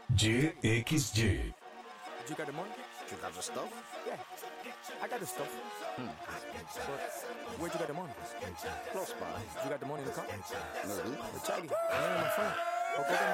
JXJ. You got the money? You have the stuff? Yeah, I got the stuff. But where'd you get the money? Close by. You got the money in the car? Maybe. Chaggy, I ain't my phone. Go get